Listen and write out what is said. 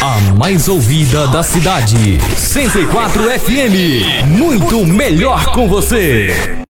A mais ouvida da cidade. 104 FM. Muito melhor com você.